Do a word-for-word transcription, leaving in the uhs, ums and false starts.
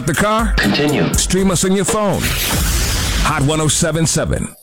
The car? Continue. Stream us on your phone. Hot ten seventy-seven.